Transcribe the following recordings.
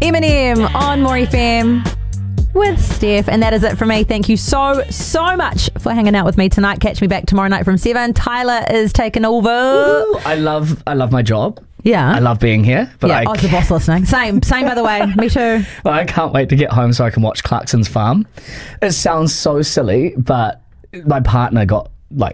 Eminem on More FM with Steph. And that is it for me. Thank you so much for hanging out with me tonight. Catch me back tomorrow night from 7. Tyler is taking over. Ooh, I love my job. Yeah. I love being here. But yeah, I was the boss listening. Same by the way. Me too. Well, I can't wait to get home so I can watch Clarkson's Farm. It sounds so silly, but my partner got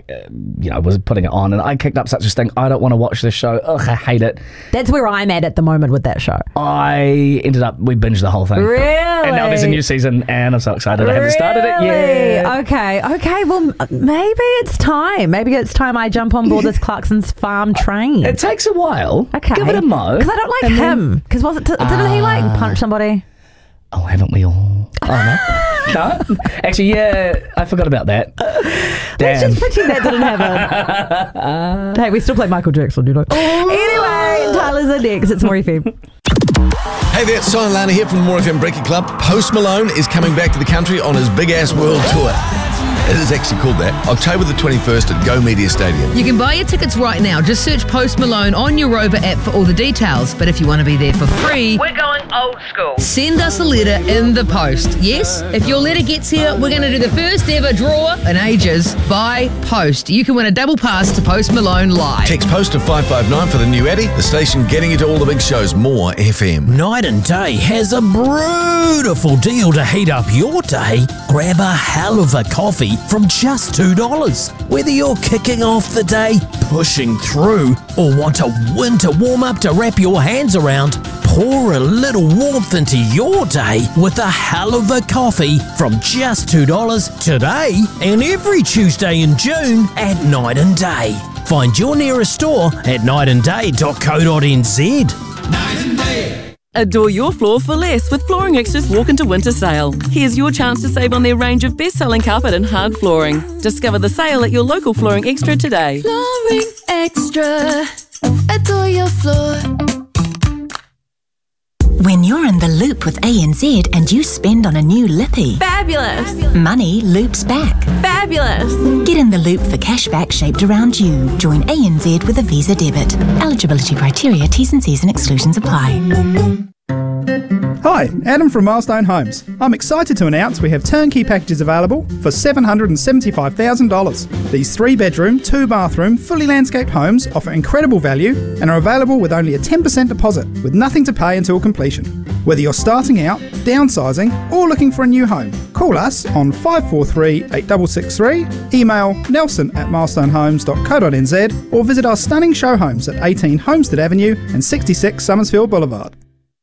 was putting it on and I kicked up such a stink. I don't want to watch this show. Ugh, I hate it. That's where I'm at the moment with that show. We binged the whole thing. Really? And now there's a new season and I'm so excited. I haven't started it yet. Okay. Well, maybe it's time. I jump on board this Clarkson's Farm train. It takes a while. Okay. Give it a mo. Because I don't like him. Because didn't he punch somebody? Oh, haven't we all? Oh, no. No? Actually, yeah, I forgot about that. Let's just pretend that didn't happen. Hey, we still play Michael Jackson, you know. Anyway, Tyler's in next. It's More FM. Hey there, it's Simon Lana here from the More FM Breaking Club. Post Malone is coming back to the country on his big-ass world tour. It is actually called that. October the 21st at Go Media Stadium. You can buy your tickets right now. Just search Post Malone on your Rover app for all the details. But if you want to be there for free, we're going old school. Send us a letter in the post. Yes, if your letter gets here, we're going to do the first ever draw in ages by post. You can win a double pass to Post Malone live. Text post to 559 for the new Addy, the station getting you to all the big shows. More FM. Night and Day has a beautiful deal to heat up your day. Grab a hell of a coffee from just $2. Whether you're kicking off the day, pushing through, or want a winter warm-up to wrap your hands around, pour a little warmth into your day with a hell of a coffee from just $2 today and every Tuesday in June at Night and Day. Find your nearest store at nightandday.co.nz. Night and Day. Adore your floor for less with Flooring Extra's Walk into Winter Sale. Here's your chance to save on their range of best-selling carpet and hard flooring. Discover the sale at your local Flooring Extra today. Flooring Extra. Adore your floor. When you're in the loop with ANZ and you spend on a new lippy. Fabulous. Money loops back. Fabulous. Get in the loop for cashback shaped around you. Join ANZ with a Visa debit. Eligibility criteria, T's and C's and exclusions apply. Hi, Adam from Milestone Homes. I'm excited to announce we have turnkey packages available for $775,000. These 3-bedroom, 2-bathroom, fully landscaped homes offer incredible value and are available with only a 10% deposit with nothing to pay until completion. Whether you're starting out, downsizing or looking for a new home, call us on 543 8663, email nelson@milestonehomes.co.nz or visit our stunning show homes at 18 Homestead Avenue and 66 Summersfield Boulevard.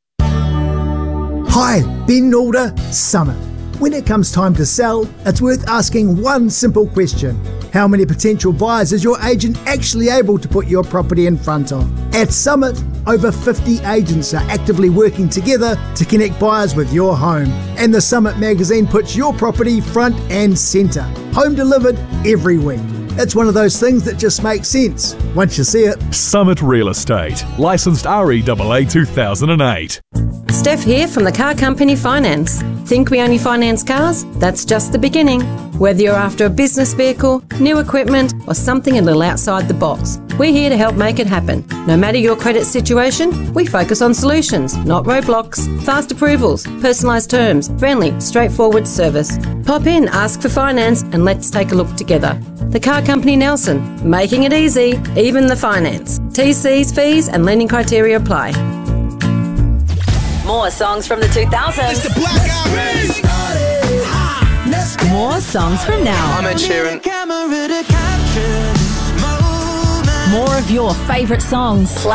Hi, Ben Nalder, Summit. When it comes time to sell, it's worth asking one simple question. How many potential buyers is your agent actually able to put your property in front of? At Summit, over 50 agents are actively working together to connect buyers with your home. And the Summit magazine puts your property front and centre. Home delivered every week. It's one of those things that just makes sense once you see it. Summit Real Estate, licensed REAA 2008. Steph here from the Car Company Finance. Think we only finance cars? That's just the beginning. Whether you're after a business vehicle, new equipment, or something a little outside the box, we're here to help make it happen. No matter your credit situation, we focus on solutions, not roadblocks. Fast approvals, personalised terms, friendly, straightforward service. Pop in, ask for finance, and let's take a look together. The Car Company Nelson, making it easy, even the finance. TCs, fees, and lending criteria apply. More songs from the 2000s. More songs from now. I'm Ed Sheeran. More of your favourite songs.